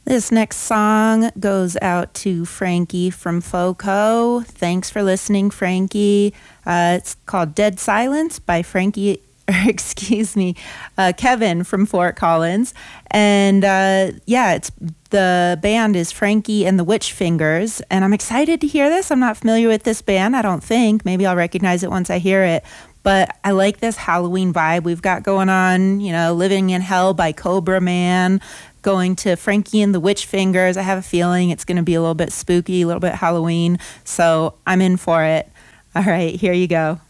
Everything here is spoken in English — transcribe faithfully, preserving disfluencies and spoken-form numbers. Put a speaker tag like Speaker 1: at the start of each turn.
Speaker 1: This next song goes out to Frankie from FOCO. Thanks for listening, Frankie. Uh, it's called Dead Silence by Frankie, or excuse me, uh, Kevin from Fort Collins. And uh, yeah, it's the band is Frankie and the Witch Fingers. And I'm excited to hear this. I'm not familiar with this band, I don't think. Maybe I'll recognize it once I hear it. But I like this Halloween vibe we've got going on, you know, Living in Hell by Cobra Man, going to Frankie and the Witch Fingers. I have a feeling it's going to be a little bit spooky, a little bit Halloween. So I'm in for it. All right, here you go.